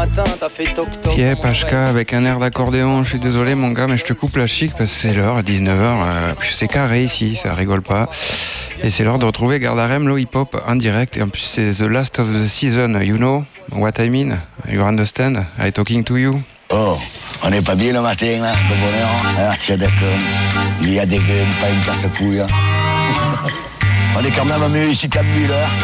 matin, t'as fait toc-toc. Yeah, Pachka avec un air d'accordéon. Je suis désolé, mon gars, mais je te coupe la chic parce que c'est l'heure, à 19h. C'est carré ici, ça rigole pas. Et c'est l'heure de retrouver Gardarem, le hip-hop en direct. Et en plus, c'est the last of the season. You know what I mean? You understand? I talking to you? Oh, on n'est pas bien le matin, là, de bonheur. Ah, tiens, d'accord. Il y a des gueules, pas une casse-couille. On est quand même mieux ici qu'à Müller.